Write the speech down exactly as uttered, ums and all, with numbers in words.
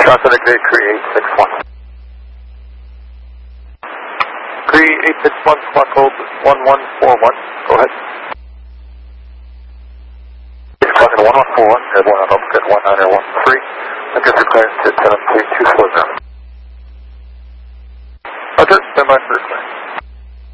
Traffic Day, Cree eight six one. Cree eight six one, squawk code one one four one. Go ahead. Squawk code one one four one, good one on open, good one nine one three. Looking for clearance to seven three two four zero. Roger, stand by for clearance.